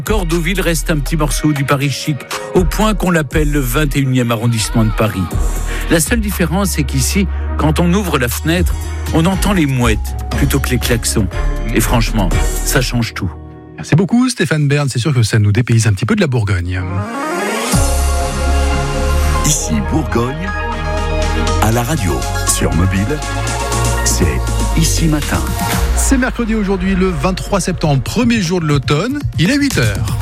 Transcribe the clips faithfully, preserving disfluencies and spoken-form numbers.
Encore, Deauville reste un petit morceau du Paris chic, au point qu'on l'appelle le vingt et unième arrondissement de Paris. La seule différence, c'est qu'ici, quand on ouvre la fenêtre, on entend les mouettes plutôt que les klaxons. Et franchement, ça change tout. Merci beaucoup Stéphane Bern, c'est sûr que ça nous dépayse un petit peu de la Bourgogne. Ici Bourgogne, à la radio, sur mobile, c'est Ici Matin. C'est mercredi aujourd'hui, le vingt-trois septembre, premier jour de l'automne, il est huit heures.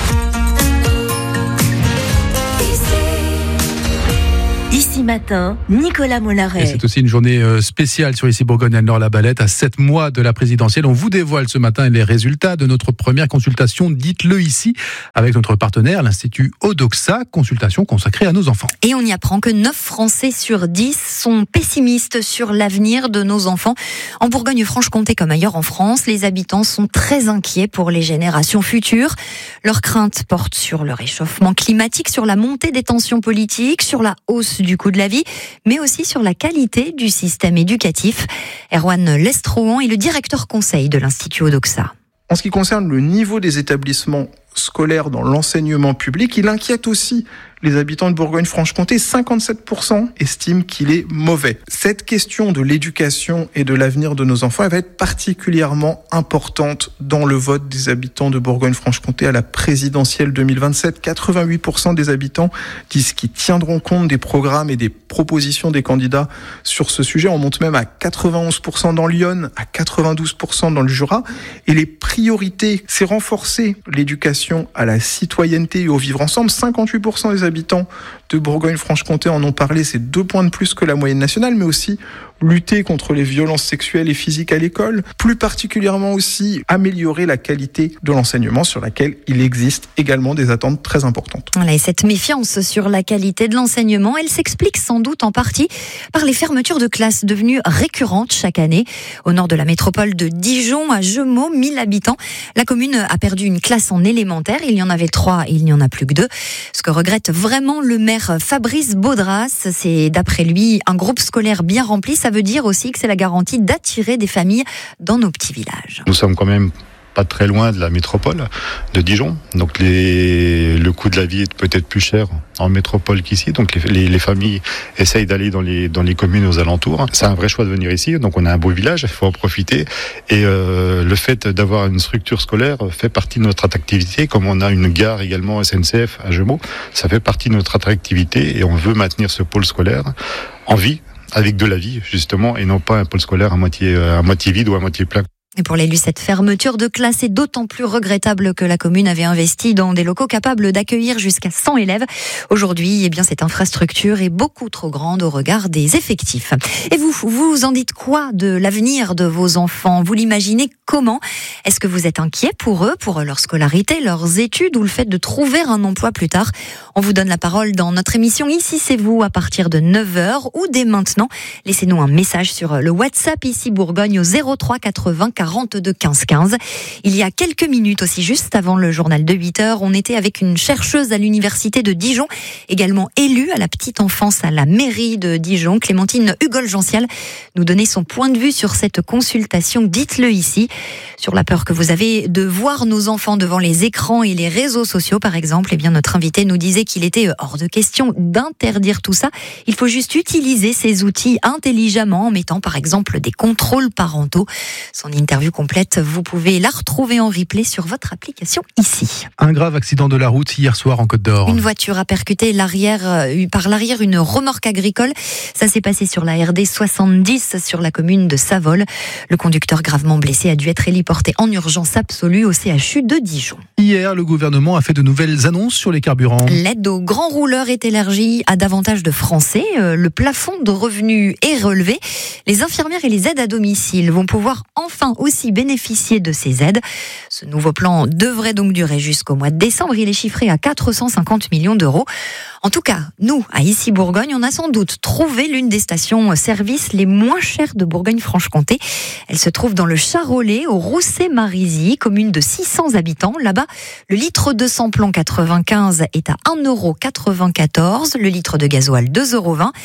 Ici Matin, Nicolas Mollaret. Et c'est aussi une journée spéciale sur Ici Bourgogne à Nord-la-Balette. À sept mois de la présidentielle, on vous dévoile ce matin les résultats de notre première consultation Dites-le ici avec notre partenaire, l'Institut Odoxa, consultation consacrée à nos enfants. Et on y apprend que neuf Français sur dix sont pessimistes sur l'avenir de nos enfants. En Bourgogne-Franche-Comté comme ailleurs en France, les habitants sont très inquiets pour les générations futures. Leurs craintes portent sur le réchauffement climatique, sur la montée des tensions politiques, sur la hausse du coût de la vie, mais aussi sur la qualité du système éducatif. Erwan Lestrohan est le directeur conseil de l'Institut Odoxa. En ce qui concerne le niveau des établissements scolaires dans l'enseignement public, il inquiète aussi les habitants de Bourgogne-Franche-Comté. cinquante-sept pour cent estiment qu'il est mauvais. Cette question de l'éducation et de l'avenir de nos enfants, elle va être particulièrement importante dans le vote des habitants de Bourgogne-Franche-Comté à la présidentielle deux mille vingt-sept. quatre-vingt-huit pour cent des habitants disent qu'ils tiendront compte des programmes et des propositions des candidats sur ce sujet. On monte même à quatre-vingt-onze pour cent dans l'Yonne, à quatre-vingt-douze pour cent dans le Jura. Et les priorités, c'est renforcer l'éducation à la citoyenneté et au vivre ensemble. cinquante-huit pour cent des habitants de Bourgogne-Franche-Comté en ont parlé, c'est deux points de plus que la moyenne nationale, mais aussi lutter contre les violences sexuelles et physiques à l'école, plus particulièrement aussi améliorer la qualité de l'enseignement sur laquelle il existe également des attentes très importantes. Voilà, et cette méfiance sur la qualité de l'enseignement, elle s'explique sans doute en partie par les fermetures de classes devenues récurrentes chaque année. Au nord de la métropole de Dijon, à Gemot, mille habitants, la commune a perdu une classe en élémentaire. Il y en avait trois et il n'y en a plus que deux. Ce que regrette vraiment le maire Fabrice Baudras, c'est d'après lui un groupe scolaire bien rempli. Ça veut dire aussi que c'est la garantie d'attirer des familles dans nos petits villages. Nous sommes quand même pas très loin de la métropole de Dijon, donc les, le coût de la vie est peut-être plus cher en métropole qu'ici, donc les, les, les familles essayent d'aller dans les, dans les communes aux alentours. C'est un vrai choix de venir ici, donc on a un beau village, il faut en profiter, et euh, le fait d'avoir une structure scolaire fait partie de notre attractivité, comme on a une gare également S N C F à Gemot, ça fait partie de notre attractivité et on veut maintenir ce pôle scolaire en vie, avec de la vie justement, et non pas un pôle scolaire à moitié, à moitié vide ou à moitié plein. Et pour l'élu, cette fermeture de classe est d'autant plus regrettable que la commune avait investi dans des locaux capables d'accueillir jusqu'à cent élèves. Aujourd'hui, eh bien, cette infrastructure est beaucoup trop grande au regard des effectifs. Et vous, vous en dites quoi de l'avenir de vos enfants ? Vous l'imaginez comment ? Est-ce que vous êtes inquiet pour eux, pour leur scolarité, leurs études ou le fait de trouver un emploi plus tard ? On vous donne la parole dans notre émission Ici c'est vous à partir de neuf heures ou dès maintenant. Laissez-nous un message sur le WhatsApp Ici Bourgogne au zéro trois quatre-vingts quarante-deux quinze quinze. Il y a quelques minutes aussi, juste avant le journal de huit heures, on était avec une chercheuse à l'université de Dijon, également élue à la petite enfance à la mairie de Dijon. Clémentine Hugol-Gential nous donnait son point de vue sur cette consultation Dites-le ici, sur la peur que vous avez de voir nos enfants devant les écrans et les réseaux sociaux par exemple. Eh bien, notre invité nous disait qu'il était hors de question d'interdire tout ça. Il faut juste utiliser ces outils intelligemment en mettant par exemple des contrôles parentaux. Son interview complète, vous pouvez la retrouver en replay sur votre application Ici. Un grave accident de la route hier soir en Côte d'Or. Une voiture a percuté l'arrière, euh, par l'arrière une remorque agricole. Ça s'est passé sur la R D soixante-dix sur la commune de Savolles. Le conducteur gravement blessé a dû être héliporté en urgence absolue au C H U de Dijon. Hier, le gouvernement a fait de nouvelles annonces sur les carburants. L'aide aux grands rouleurs est élargie à davantage de Français. Euh, le plafond de revenus est relevé. Les infirmières et les aides à domicile vont pouvoir enfin aussi bénéficier de ces aides. Ce nouveau plan devrait donc durer jusqu'au mois de décembre. Il est chiffré à quatre cent cinquante millions d'euros. En tout cas, nous, à Ici Bourgogne, on a sans doute trouvé l'une des stations-service les moins chères de Bourgogne-Franche-Comté. Elle se trouve dans le Charolais, au Rousset-Marisy, commune de six cents habitants. Là-bas, le litre de samplon quatre-vingt-quinze est à un euro quatre-vingt-quatorze, le litre de gasoil deux euros vingt.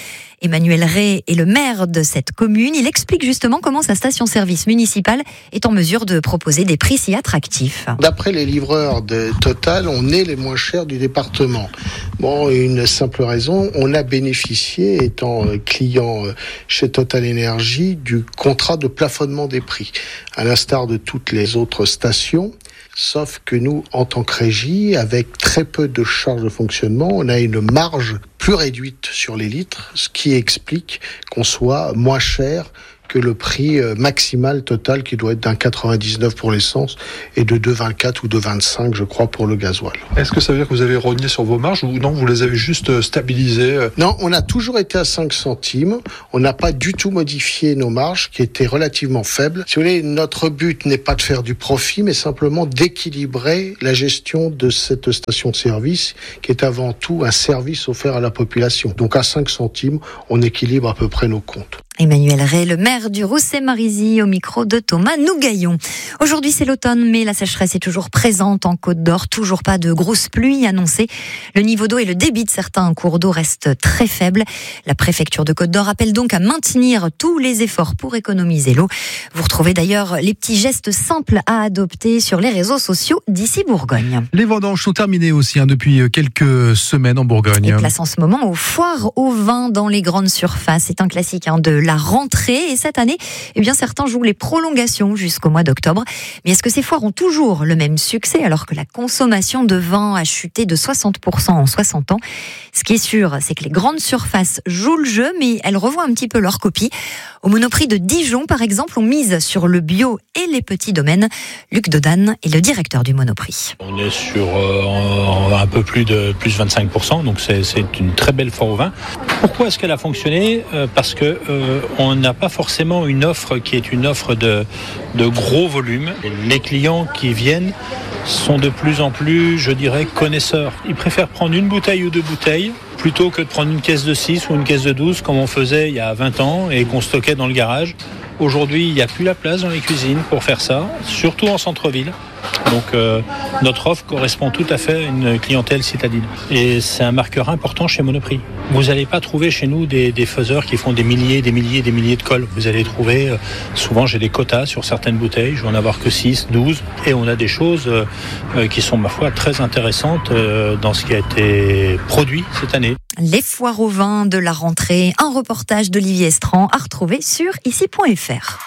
Emmanuel Ray est le maire de cette commune. Il explique justement comment sa station-service municipale est en mesure de proposer des prix si attractifs. D'après les livreurs de Total, on est les moins chers du département. Bon, une simple raison, on a bénéficié, étant client chez Total Énergie, du contrat de plafonnement des prix, à l'instar de toutes les autres stations. Sauf que nous, en tant que régie, avec très peu de charges de fonctionnement, on a une marge plus réduite sur les litres, ce qui explique qu'on soit moins cher que le prix maximal total qui doit être d'un quatre-vingt-dix-neuf pour l'essence et de deux virgule vingt-quatre ou deux virgule vingt-cinq, je crois, pour le gasoil. Est-ce que ça veut dire que vous avez rogné sur vos marges ou non, vous les avez juste stabilisées? Non, on a toujours été à cinq centimes. On n'a pas du tout modifié nos marges qui étaient relativement faibles. Si vous voulez, notre but n'est pas de faire du profit, mais simplement d'équilibrer la gestion de cette station-service qui est avant tout un service offert à la population. Donc à cinq centimes, on équilibre à peu près nos comptes. Emmanuel Ray, le maire du Roussay-Marisy, au micro de Thomas Nougaillon. Aujourd'hui, c'est l'automne, mais la sécheresse est toujours présente en Côte d'Or. Toujours pas de grosses pluies annoncées. Le niveau d'eau et le débit de certains cours d'eau restent très faibles. La préfecture de Côte d'Or appelle donc à maintenir tous les efforts pour économiser l'eau. Vous retrouvez d'ailleurs les petits gestes simples à adopter sur les réseaux sociaux d'ici Bourgogne. Les vendanges sont terminées aussi hein, depuis quelques semaines en Bourgogne. Et place en ce moment aux foires au vin dans les grandes surfaces. C'est un classique hein, de la rentrée et cette année, eh bien certains jouent les prolongations jusqu'au mois d'octobre. Mais est-ce que ces foires ont toujours le même succès alors que la consommation de vin a chuté de soixante pour cent en soixante ans? Ce qui est sûr, c'est que les grandes surfaces jouent le jeu, mais elles revoient un petit peu leur copie. Au Monoprix de Dijon, par exemple, on mise sur le bio et les petits domaines. Luc Dodane est le directeur du Monoprix. On est sur euh, un peu plus de plus vingt-cinq pour cent, donc c'est, c'est une très belle foire au vin. Pourquoi est-ce qu'elle a fonctionné ? euh, Parce que euh, on n'a pas forcément une offre qui est une offre de, de gros volume. Les clients qui viennent sont de plus en plus, je dirais, connaisseurs. Ils préfèrent prendre une bouteille ou deux bouteilles plutôt que de prendre une caisse de six ou une caisse de douze comme on faisait il y a vingt ans et qu'on stockait dans le garage. Aujourd'hui, il n'y a plus la place dans les cuisines pour faire ça, surtout en centre-ville. Donc euh, notre offre correspond tout à fait à une clientèle citadine. Et c'est un marqueur important chez Monoprix. Vous n'allez pas trouver chez nous des, des faiseurs qui font des milliers, des milliers, des milliers de cols. Vous allez trouver, euh, souvent j'ai des quotas sur certaines bouteilles, je vais en avoir que six, douze. Et on a des choses euh, euh, qui sont, ma foi, très intéressantes euh, dans ce qui a été produit cette année. Les foires au vin de la rentrée, un reportage d'Olivier Estran à retrouver sur ici point f r.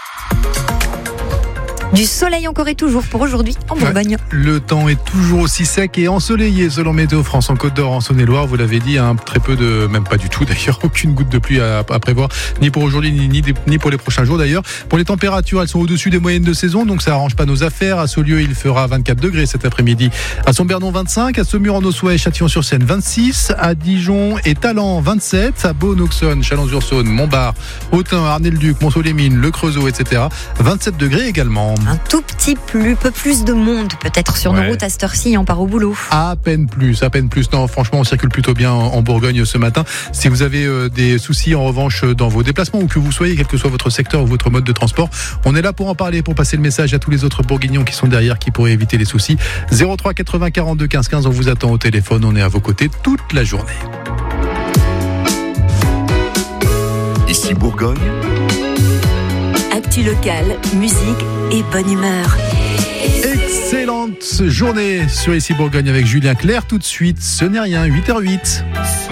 Du soleil encore et toujours pour aujourd'hui en Bourgogne. Ouais, le temps est toujours aussi sec et ensoleillé selon Météo France en Côte d'Or, en Saône-et-Loire. Vous l'avez dit, hein, très peu de, même pas du tout d'ailleurs, aucune goutte de pluie à, à prévoir, ni pour aujourd'hui ni, ni, ni pour les prochains jours d'ailleurs. Pour les températures, elles sont au-dessus des moyennes de saison, donc ça arrange pas nos affaires. À Saulieu, il fera vingt-quatre degrés cet après-midi. À Saint-Bernon, vingt-cinq. À Saumur en Ossois et Châtillon-sur-Seine, vingt-six. À Dijon et Talent, vingt-sept. À Beaune-Auxonne, Chalon-sur-Saône, Montbard, Autun, Arnay-le-Duc, Monceau-les-Mines, Le Creusot, et cetera. vingt-sept degrés également. Un tout petit plus, peu plus de monde peut-être sur ouais. nos routes à cette heure-ci, on part au boulot. À peine plus, à peine plus. Non, franchement, on circule plutôt bien en, en Bourgogne ce matin. Si vous avez euh, des soucis en revanche dans vos déplacements, ou que vous soyez, quel que soit votre secteur ou votre mode de transport, on est là pour en parler, pour passer le message à tous les autres bourguignons qui sont derrière, qui pourraient éviter les soucis. zéro trois quatre-vingts quarante-deux quinze quinze, on vous attend au téléphone, on est à vos côtés toute la journée. Ici Bourgogne. Actu locale, musique et bonne humeur. Excellente journée sur Ici Bourgogne avec Julien Clerc. Tout de suite, ce n'est rien, huit heures huit.